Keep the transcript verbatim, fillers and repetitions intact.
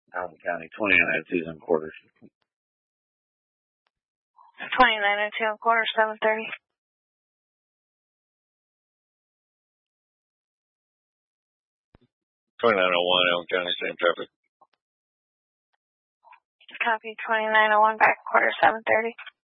Allen County, twenty-nine oh two and quarters. twenty-nine oh two and quarter, seven thirty. twenty-nine oh one, Allen County, same traffic. Copy, twenty-nine oh one, back quarter, seven thirty.